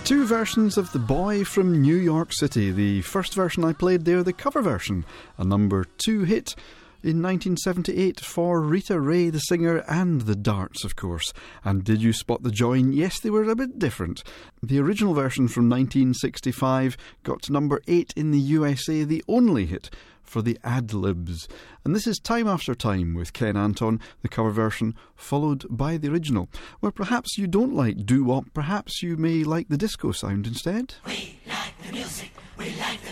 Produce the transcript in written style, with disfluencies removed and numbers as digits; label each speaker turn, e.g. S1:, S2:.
S1: Two versions of The Boy from New York City. The first version I played there, the cover version, a number 2 hit in 1978 for Rita Ray, the singer, and the Darts, of course. And did you spot the join? Yes, they were a bit different. The original version from 1965 got to number 8 in the USA, the only hit for the Ad-Libs. And this is Time After Time with Ken Anton, the cover version, followed by the original. Where perhaps you don't like doo-wop, perhaps you may like the disco sound instead.
S2: We like the music, we like the